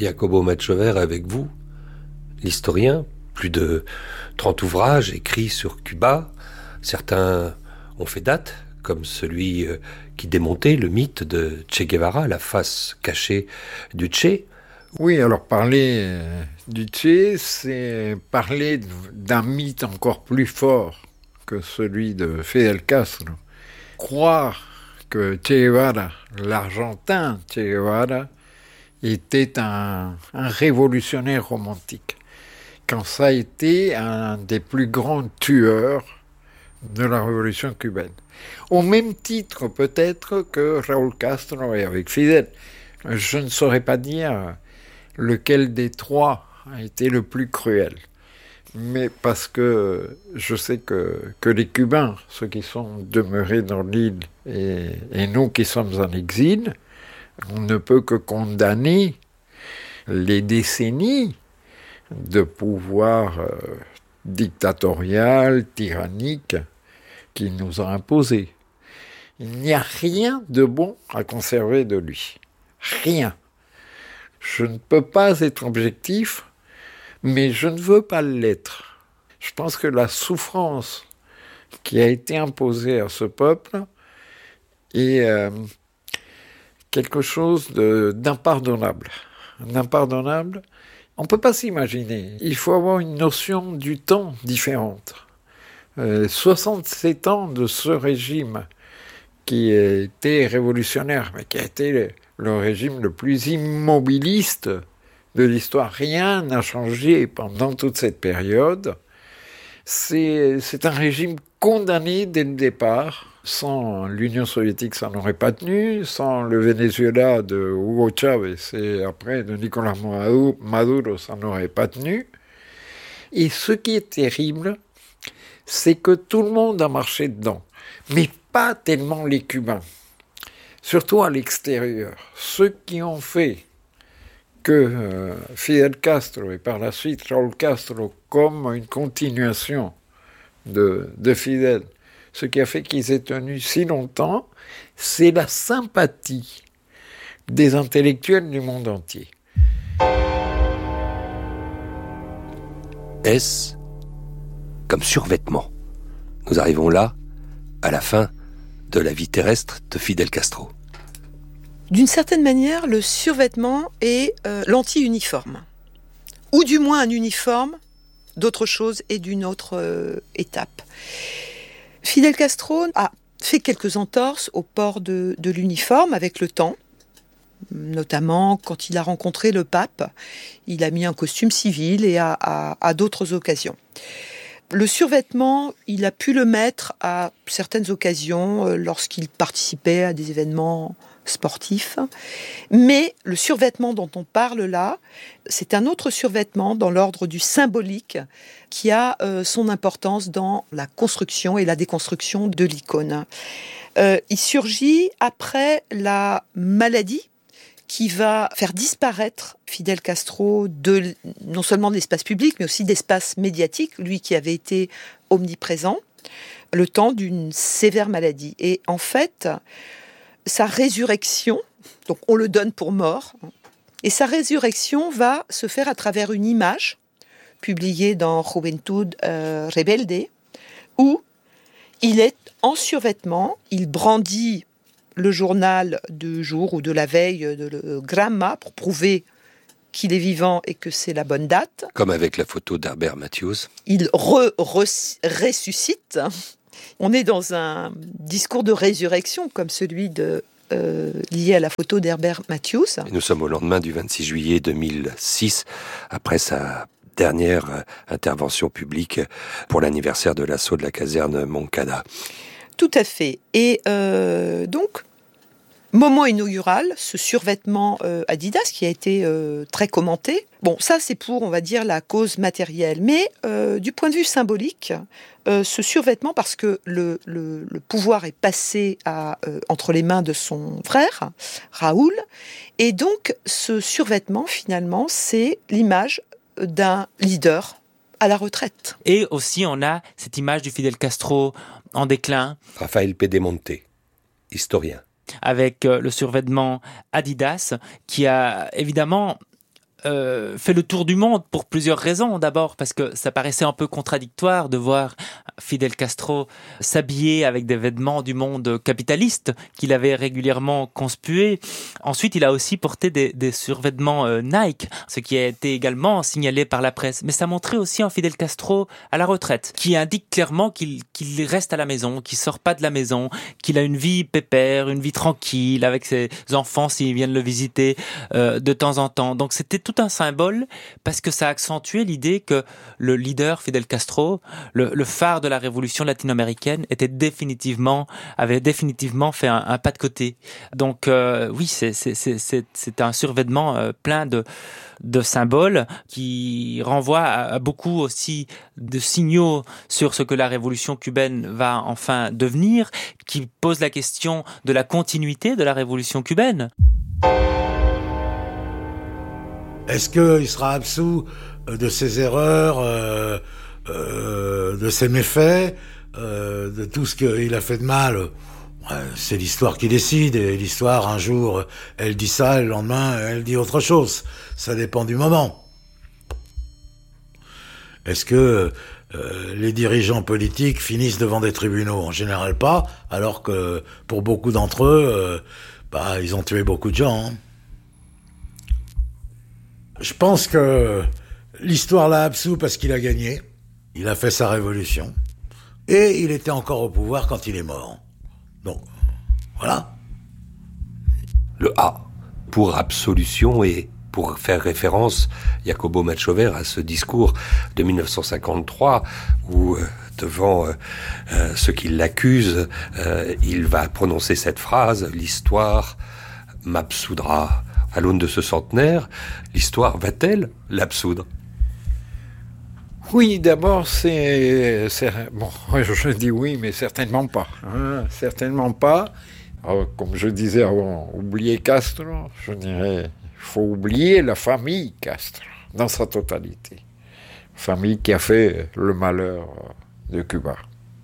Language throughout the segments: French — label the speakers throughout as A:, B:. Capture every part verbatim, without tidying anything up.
A: Jacobo Machover avec vous, l'historien, plus de trente ouvrages écrits sur Cuba. Certains ont fait date, comme celui qui démontait le mythe de Che Guevara, la face cachée du Che.
B: Oui, alors parler du Che, c'est parler d'un mythe encore plus fort que celui de Fidel Castro. Croire que Che Guevara, l'Argentin Che Guevara, était un, un révolutionnaire romantique, quand ça a été un des plus grands tueurs de la révolution cubaine. Au même titre peut-être que Raúl Castro et avec Fidel. Je ne saurais pas dire lequel des trois a été le plus cruel. Mais parce que je sais que, que les Cubains, ceux qui sont demeurés dans l'île et, et nous qui sommes en exil, on ne peut que condamner les décennies de pouvoir euh, dictatorial, tyrannique, qu'il nous a imposé. Il n'y a rien de bon à conserver de lui. Rien. Je ne peux pas être objectif, mais je ne veux pas l'être. Je pense que la souffrance qui a été imposée à ce peuple est euh, quelque chose de, d'impardonnable. D'impardonnable. On ne peut pas s'imaginer. Il faut avoir une notion du temps différente. Euh, soixante-sept ans de ce régime qui était révolutionnaire, mais qui a été le, le régime le plus immobiliste de l'histoire. Rien n'a changé pendant toute cette période. C'est, c'est un régime condamné dès le départ. Sans l'Union soviétique, ça n'aurait pas tenu. Sans le Venezuela de Hugo Chavez et après de Nicolás Maduro, ça n'aurait pas tenu. Et ce qui est terrible, c'est que tout le monde a marché dedans. Mais pas tellement les Cubains. Surtout à l'extérieur. Ceux qui ont fait que euh, Fidel Castro et par la suite Raúl Castro, comme une continuation de, de Fidel, ce qui a fait qu'ils aient tenu si longtemps, c'est la sympathie des intellectuels du monde entier.
A: S comme survêtement. Nous arrivons là, à la fin de la vie terrestre de Fidel Castro.
C: D'une certaine manière, le survêtement est euh, l'anti-uniforme. Ou du moins un uniforme d'autre chose et d'une autre euh, étape. Fidel Castro a fait quelques entorses au port de, de l'uniforme avec le temps. Notamment quand il a rencontré le pape, il a mis un costume civil et à, à, à d'autres occasions. Le survêtement, il a pu le mettre à certaines occasions euh, lorsqu'il participait à des événements sportifs. Mais le survêtement dont on parle là, c'est un autre survêtement dans l'ordre du symbolique qui a euh, son importance dans la construction et la déconstruction de l'icône. Euh, il surgit après la maladie qui va faire disparaître Fidel Castro de, non seulement de l'espace public, mais aussi d'espace médiatique, lui qui avait été omniprésent, le temps d'une sévère maladie. Et en fait, sa résurrection, donc on le donne pour mort, et sa résurrection va se faire à travers une image publiée dans Juventud euh, Rebelde, où il est en survêtement, il brandit le journal du jour ou de la veille, de le Gramma, pour prouver qu'il est vivant et que c'est la bonne date.
A: Comme avec la photo d'Herbert Matthews.
C: Il re, re, ressuscite. On est dans un discours de résurrection comme celui de, euh, lié à la photo d'Herbert Matthews.
A: Et nous sommes au lendemain du vingt-six juillet deux mille six, après sa dernière intervention publique pour l'anniversaire de l'assaut de la caserne Moncada.
C: Tout à fait. Et euh, donc, moment inaugural, ce survêtement euh, Adidas qui a été euh, très commenté. Bon, ça c'est pour, on va dire, la cause matérielle. Mais euh, du point de vue symbolique, euh, ce survêtement, parce que le, le, le pouvoir est passé à, euh, entre les mains de son frère, Raoul, et donc ce survêtement, finalement, c'est l'image d'un leader à la retraite.
D: Et aussi, on a cette image du Fidel Castro en déclin.
A: Rafael Pedemonte, historien.
D: Avec le survêtement Adidas, qui a évidemment euh, fait le tour du monde pour plusieurs raisons. D'abord parce que ça paraissait un peu contradictoire de voir Fidel Castro s'habiller avec des vêtements du monde capitaliste qu'il avait régulièrement conspués. Ensuite, il a aussi porté des, des survêtements euh, Nike, ce qui a été également signalé par la presse. Mais ça montrait aussi un Fidel Castro à la retraite, qui indique clairement qu'il, qu'il reste à la maison, qu'il sort pas de la maison, qu'il a une vie pépère, une vie tranquille avec ses enfants s'ils viennent le visiter euh, de temps en temps. Donc c'était tout un symbole parce que ça accentuait l'idée que le leader Fidel Castro, le, le phare de la révolution latino-américaine, était définitivement, avait définitivement fait un, un pas de côté. Donc euh, oui, c'est, c'est, c'est, c'est, c'est un survêtement euh, plein de, de symboles qui renvoie à, à beaucoup aussi de signaux sur ce que la révolution cubaine va enfin devenir, qui pose la question de la continuité de la révolution cubaine.
E: Est-ce qu'il sera absous de ses erreurs, euh, euh, de ses méfaits, euh, de tout ce qu'il a fait de mal? C'est l'histoire qui décide, et l'histoire, un jour, elle dit ça, et le lendemain, elle dit autre chose. Ça dépend du moment. Est-ce que euh, les dirigeants politiques finissent devant des tribunaux? En général pas, alors que pour beaucoup d'entre eux, euh, bah, ils ont tué beaucoup de gens. Hein. Je pense que l'histoire l'a absous parce qu'il a gagné, il a fait sa révolution, et il était encore au pouvoir quand il est mort. Donc, voilà.
A: Le A pour absolution et pour faire référence, Jacobo Machover, à ce discours de dix-neuf cent cinquante-trois où, euh, devant euh, euh, ceux qui l'accusent, euh, il va prononcer cette phrase « L'histoire m'absoudra ». À l'aune de ce centenaire, l'histoire va-t-elle l'absoudre ?
B: Oui, d'abord, c'est, c'est... Bon, je dis oui, mais certainement pas. Hein, certainement pas. Alors, comme je disais avant, oublier Castro, je dirais, il faut oublier la famille Castro, dans sa totalité. Famille qui a fait le malheur de Cuba.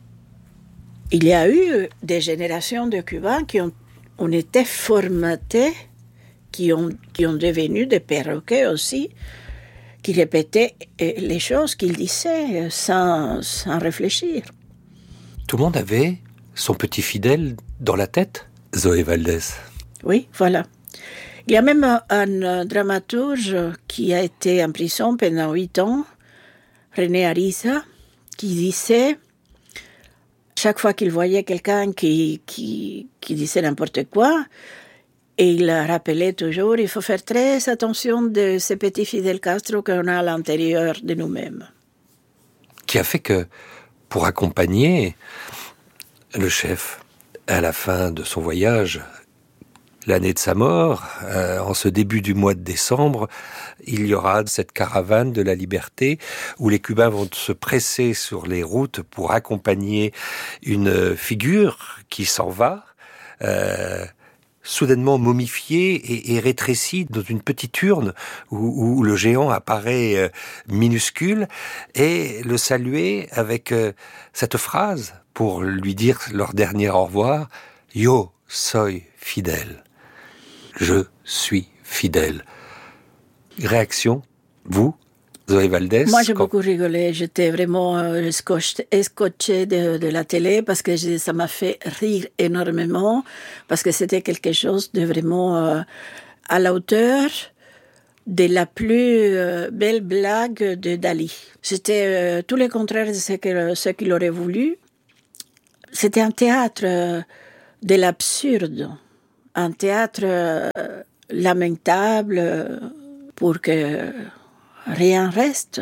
F: Il y a eu des générations de Cubains qui ont, ont été formatés, qui ont, qui ont devenu des perroquets aussi, qui répétaient les choses qu'il disait sans, sans réfléchir.
A: Tout le monde avait son petit Fidel dans la tête, Zoé Valdés.
F: Oui, voilà. Il y a même un, un dramaturge qui a été en prison pendant huit ans, René Ariza, qui disait, chaque fois qu'il voyait quelqu'un qui, qui, qui disait n'importe quoi, et il rappelait toujours, il faut faire très attention de ces petits Fidel Castro qu'on a à l'intérieur de nous-mêmes.
A: Qui a fait que, pour accompagner le chef à la fin de son voyage, l'année de sa mort, euh, en ce début du mois de décembre, il y aura cette caravane de la liberté où les Cubains vont se presser sur les routes pour accompagner une figure qui s'en va, euh, soudainement momifié et, et rétréci dans une petite urne où, où le géant apparaît euh, minuscule, et le saluer avec euh, cette phrase pour lui dire leur dernier au revoir, « Yo soy fidèle ». Je suis fidèle. Réaction, vous, Zoé Valdés?
F: Moi, j'ai
A: quand...
F: beaucoup rigolé. J'étais vraiment euh, scotchée de, de la télé parce que je, ça m'a fait rire énormément, parce que c'était quelque chose de vraiment euh, à la hauteur de la plus euh, belle blague de Dali. C'était euh, tout le contraire de ce, que, ce qu'il aurait voulu. C'était un théâtre euh, de l'absurde. Un théâtre euh, lamentable euh, pour que rien reste.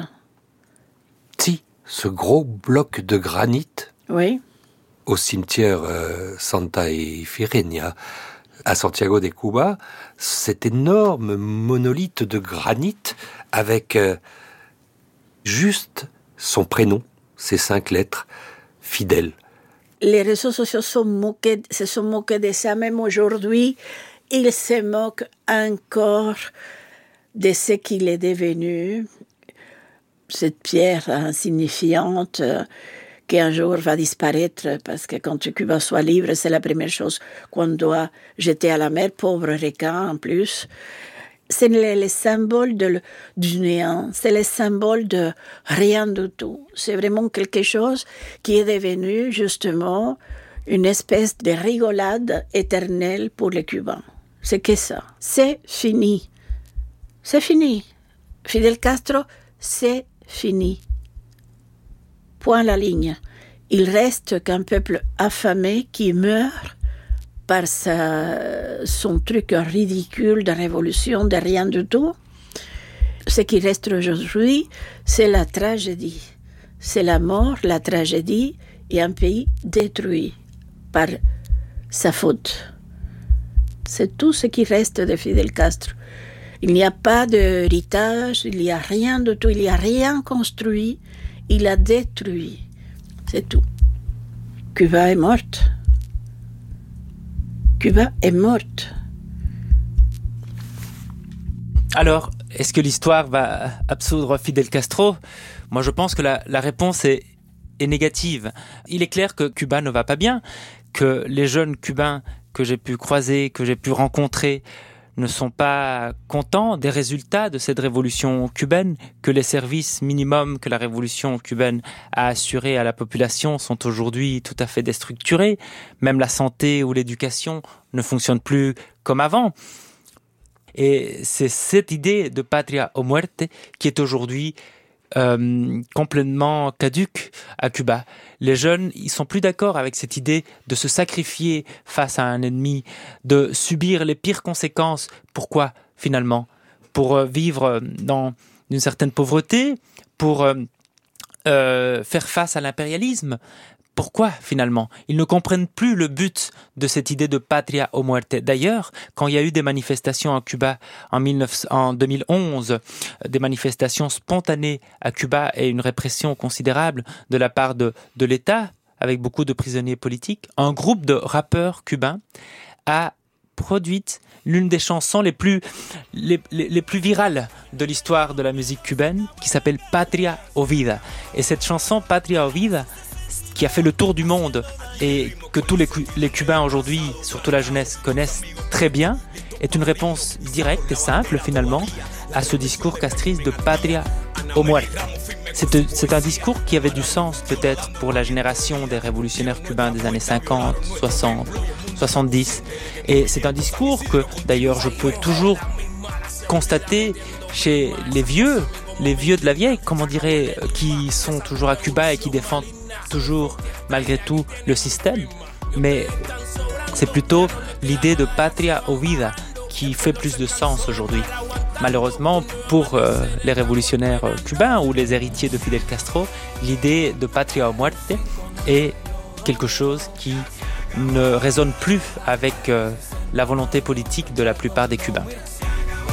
A: Si, ce gros bloc de granit
F: oui.
A: au cimetière euh, Santa Ifigenia à Santiago de Cuba, cet énorme monolithe de granit avec euh, juste son prénom, ses cinq lettres, Fidèle.
F: Les réseaux sociaux sont moqués, se sont moqués de ça. Même aujourd'hui, ils se moquent encore de ce qu'il est devenu. Cette pierre insignifiante euh, qui un jour va disparaître, parce que quand Cuba soit libre, c'est la première chose qu'on doit jeter à la mer, pauvre requin en plus. c'est le, le symbole de, du néant, c'est le symbole de rien du tout. C'est vraiment quelque chose qui est devenu justement une espèce de rigolade éternelle pour les Cubains. C'est que ça. C'est fini. C'est fini. Fidel Castro, c'est fini. Point à la ligne. Il reste qu'un peuple affamé qui meurt par sa, son truc ridicule de révolution, de rien du tout. Ce qui reste aujourd'hui, c'est la tragédie. C'est la mort, la tragédie et un pays détruit par sa faute. C'est tout ce qui reste de Fidel Castro. Il n'y a pas d'héritage, il n'y a rien de tout, il n'y a rien construit, il a détruit. C'est tout. Cuba est morte. Cuba est morte.
D: Alors, est-ce que l'histoire va absoudre Fidel Castro ? Moi, je pense que la, la réponse est, est négative. Il est clair que Cuba ne va pas bien, que les jeunes Cubains que j'ai pu croiser, que j'ai pu rencontrer, ne sont pas contents des résultats de cette révolution cubaine, que les services minimums que la révolution cubaine a assurés à la population sont aujourd'hui tout à fait déstructurés. Même la santé ou l'éducation ne fonctionnent plus comme avant. Et c'est cette idée de patria o muerte qui est aujourd'hui euh, complètement caduque à Cuba. Les jeunes, ils sont plus d'accord avec cette idée de se sacrifier face à un ennemi, de subir les pires conséquences. Pourquoi, finalement ? Pour euh, vivre dans une certaine pauvreté, pour euh, euh, faire face à l'impérialisme. Pourquoi, finalement ? Ils ne comprennent plus le but de cette idée de patria o muerte. D'ailleurs, quand il y a eu des manifestations à Cuba en, dix-neuf, en deux mille onze, des manifestations spontanées à Cuba et une répression considérable de la part de, de l'État, avec beaucoup de prisonniers politiques, un groupe de rappeurs cubains a produit l'une des chansons les plus, les, les, les plus virales de l'histoire de la musique cubaine, qui s'appelle Patria o Vida. Et cette chanson, Patria o Vida, qui a fait le tour du monde et que tous les, les Cubains aujourd'hui, surtout la jeunesse, connaissent très bien, est une réponse directe et simple finalement à ce discours castriste de Patria o Muerte. C'est, c'est un discours qui avait du sens peut-être pour la génération des révolutionnaires cubains des années cinquante, soixante, soixante-dix. Et c'est un discours que d'ailleurs je peux toujours constater chez les vieux, les vieux de la vieille, comme on dirait, qui sont toujours à Cuba et qui défendent toujours, malgré tout, le système, mais c'est plutôt l'idée de patria o vida qui fait plus de sens aujourd'hui. Malheureusement, pour euh, les révolutionnaires cubains ou les héritiers de Fidel Castro, l'idée de patria o muerte est quelque chose qui ne résonne plus avec euh, la volonté politique de la plupart des Cubains.